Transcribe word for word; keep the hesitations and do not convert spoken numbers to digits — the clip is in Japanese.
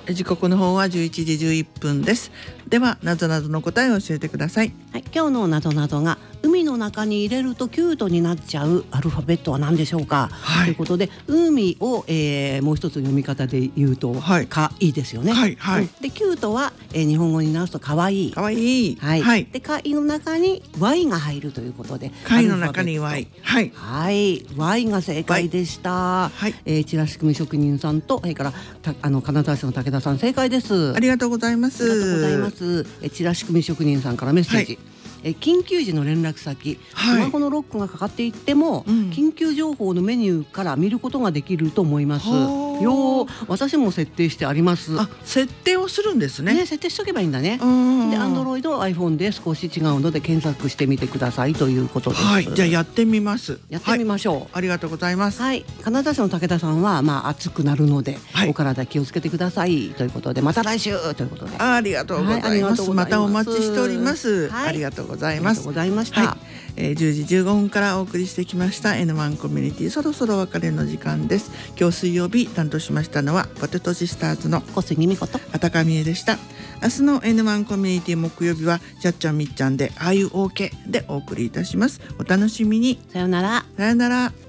時刻の方はじゅういちじじゅういっぷんです。ではなぞなぞの答えを教えてください。 はい、今日のなぞなぞが海の中に入れるとキュートになっちゃうアルファベットは何でしょうか、はい、ということで海を、えー、もう一つ読み方で言うと、はい、かいですよね、 はいはい、 うん、でキュートは、えー、日本語に直すとかわいい、 かわいい、 はいはい、でかいの中に Y が入るということでかいの中に Y、 はい、 はい、Y が正解でした、はい、えー、チラシ組職人さんとそれからたあの金沢市の武田さん正解です。 ありがとうございます。 ありがとうございます。えチラシ組職人さんからメッセージ、はい、え緊急時の連絡先、はい、スマホのロックがかかっていっても、うん、緊急情報のメニューから見ることができると思います。よー、私も設定してあります。 あ、設定をするんですね。 ね、設定しとけばいいんだね。で Android、iPhone で少し違うので検索してみてくださいということです。 はい、じゃあやってみます。 やってみましょう、はい、 ありがとうございます。 はい、金沢市の武田さんはまあ暑くなるので、はい、お体気をつけてくださいということでまた来週ということで あ, ありがとうございます、はい、またお待ちしております、はい、ありがとうございます。 ありがとうございました、はい、 えー、じゅうじじゅうごふんからお送りしてきました エヌワン コミュニティ、そろそろお別れの時間です。今日水曜日担当しましたのはポテトシスターズの小杉美子とあたかみえでした。明日の エヌワン コミュニティ木曜日はちゃっちゃんみっちゃんでああいう OK でお送りいたします。お楽しみに。 さよなら。 さよなら。